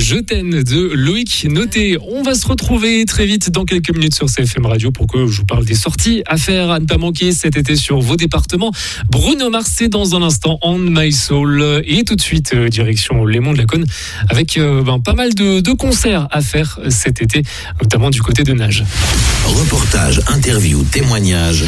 Je t'aime de Loïc Noté. On va se retrouver très vite dans quelques minutes sur CFM Radio pour que je vous parle des sorties à faire, à ne pas manquer cet été sur vos départements. Bruno Mars, c'est dans un instant On My Soul. Et tout de suite, direction les Monts de la Cône avec pas mal de concerts à faire cet été, notamment du côté de Nages. Reportage, interview, témoignage,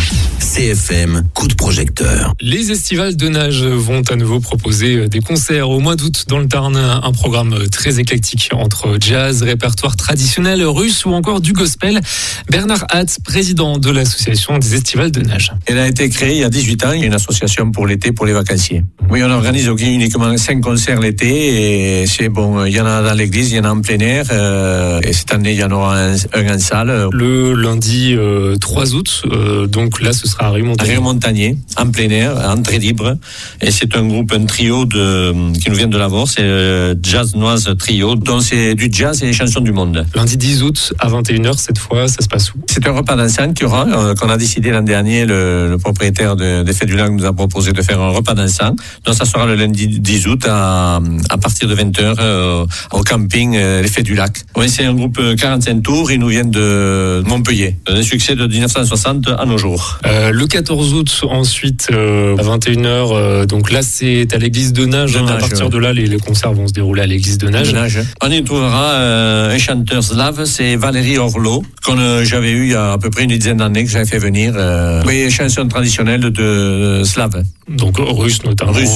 CFM, coup de projecteur. Les estivales de Nages vont à nouveau proposer des concerts au mois d'août dans le Tarn, un programme très éclectique entre jazz, répertoire traditionnel russe ou encore du gospel. Bernard Hatt, président de l'association des estivales de Nages. Elle a été créée il y a 18 ans, il y a une association pour l'été, pour les vacanciers. Oui, on organise uniquement 5 concerts l'été et c'est bon, il y en a dans l'église, il y en a en plein air et cette année il y en aura un en salle. Le lundi 3 août, donc là ce sera à Rieux-Montagnier. Rieux-Montagnier, en plein air, entrée libre et c'est un trio qui nous vient de Lavore, c'est Jazz Noise Trio, donc c'est du jazz et des chansons du monde. Lundi 10 août à 21h cette fois, ça se passe où? C'est un repas dansant qu'il y aura, qu'on a décidé l'an dernier, le propriétaire des Fêtes du Lac nous a proposé de faire un repas dansant. Donc ça sera le lundi 10 août à partir de 20h au camping les Fêtes du Lac. Oui, c'est un groupe 45 tours, ils nous viennent de Montpellier. Un succès de 1960 à nos jours. Le 14 août ensuite à 21h, donc là c'est à l'église de Nages. À partir de là, les concerts vont se dérouler à l'église de Nages. On y trouvera un chanteur slave, c'est Valérie Orlot, que j'avais eu il y a à peu près une dizaine d'années, que j'avais fait venir. Oui, chanson traditionnelle de slave. Donc russe notamment. Russe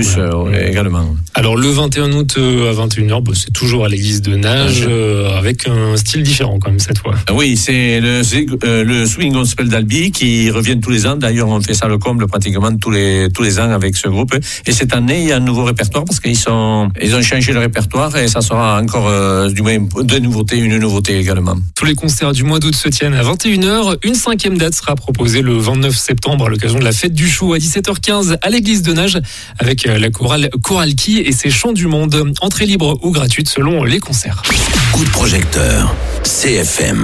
également. Alors le 21 août à 21h, c'est toujours à l'église de Nages, avec un style différent quand même cette fois. Oui, c'est le swing gospel d'Albi qui revient tous les ans. D'ailleurs, on fait ça le comble pratiquement tous les ans avec ce groupe. Et cette année, il y a un nouveau répertoire parce qu'ils ont changé le répertoire et ça sera encore du moins une nouveauté également. Tous les concerts du mois d'août se tiennent à 21h. Une 5e date sera proposée le 29 septembre à l'occasion de la fête du chou à 17h15 à l'église de Nages avec la chorale Coralki et ses chants du monde. Entrée libre ou gratuite selon les concerts. Coup de projecteur, CFM.